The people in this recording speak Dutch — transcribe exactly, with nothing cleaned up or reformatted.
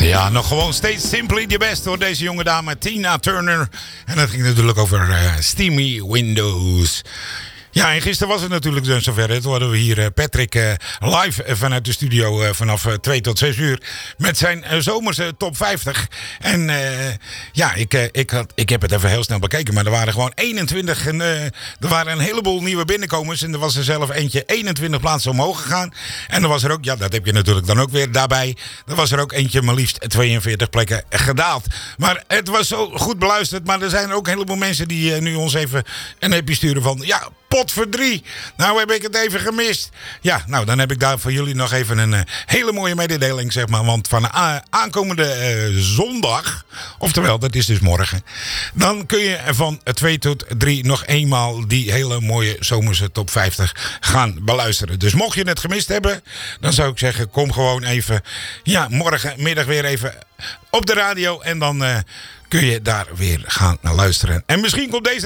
Ja, nog gewoon steeds simply the best door deze jonge dame Tina Turner. En dat ging natuurlijk over uh, Steamy Windows. Ja, en gisteren was het natuurlijk dus zover. Toen hadden we hier uh, Patrick uh, live uh, vanuit de studio uh, vanaf uh, twee tot zes uur. Met zijn uh, zomerse top vijftig. En uh, ja, ik, uh, ik, had, ik heb het even heel snel bekeken. Maar er waren gewoon eenentwintig. En, uh, er waren een heleboel nieuwe binnenkomers. En er was er zelf eentje eenentwintig plaatsen omhoog gegaan. En er was er ook, ja, dat heb je natuurlijk dan ook weer daarbij. Er was er ook eentje maar liefst tweeënveertig plekken gedaald. Maar het was zo goed beluisterd. Maar er zijn ook een heleboel mensen die uh, nu ons even een appje sturen van... Ja, pot voor drie. Nou heb ik het even gemist. Ja, nou dan heb ik daar voor jullie nog even een uh, hele mooie mededeling, zeg maar. Want van uh, aankomende uh, zondag, oftewel dat is dus morgen, dan kun je van twee tot drie nog eenmaal die hele mooie zomerse top vijftig gaan beluisteren. Dus mocht je het gemist hebben, dan zou ik zeggen, kom gewoon even, ja, morgenmiddag weer even op de radio en dan uh, kun je daar weer gaan naar luisteren. En misschien komt deze